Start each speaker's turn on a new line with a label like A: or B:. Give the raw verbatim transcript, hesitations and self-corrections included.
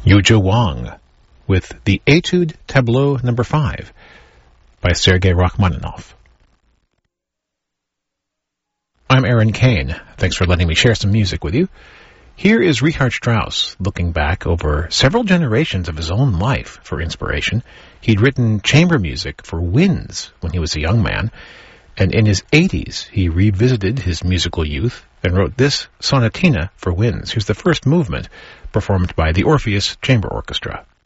A: Yuzhou Wang with the Etude Tableau number five by Sergei Rachmaninoff. I'm Aaron Kane. Thanks for letting me share some music with you. Here is Richard Strauss looking back over several generations of his own life for inspiration. He'd written chamber music for winds when he was a young man, and in his eighties he revisited his musical youth and wrote this sonatina for winds. Here's the first movement, performed by the Orpheus Chamber Orchestra.